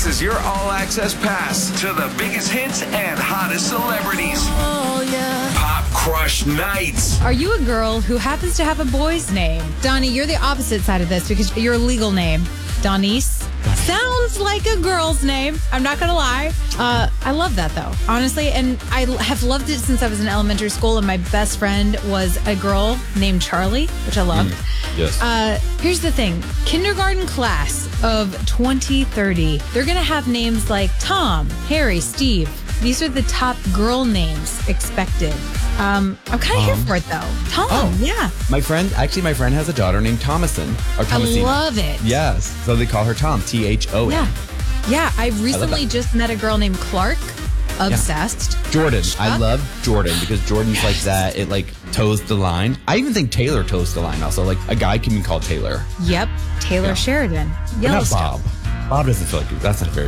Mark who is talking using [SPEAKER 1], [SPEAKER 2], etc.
[SPEAKER 1] is your all-access pass to the biggest hits and hottest celebrities.
[SPEAKER 2] Oh, yeah.
[SPEAKER 1] Pop Crush Nights.
[SPEAKER 3] Are you a girl who happens to have a boy's name? Donnie, you're the opposite side of this because your legal name, Donice, sounds like a girl's name. I'm not going to lie. I love that, though, honestly. And I have loved it since I was in elementary school. And my best friend was a girl named Charlie, which I loved.
[SPEAKER 4] Yes.
[SPEAKER 3] Here's the thing. Kindergarten class of 2030, they're going to have names like Tom, Harry, Steve. These are the top girl names expected. I'm kind of here for it, though. Tom, yeah.
[SPEAKER 4] My friend has a daughter named Thomason. Or
[SPEAKER 3] I
[SPEAKER 4] Thomasina.
[SPEAKER 3] love it.
[SPEAKER 4] Yes. So they call her Tom, Thon.
[SPEAKER 3] Yeah, I recently just met a girl named Clark. Obsessed.
[SPEAKER 4] Jordan. I love Jordan because Jordan's like that. It like toes the line. I even think Taylor toes the line also. Like a guy can be called Taylor.
[SPEAKER 3] Yep. Taylor Sheridan.
[SPEAKER 4] But not Bob. Bob doesn't feel like that's not very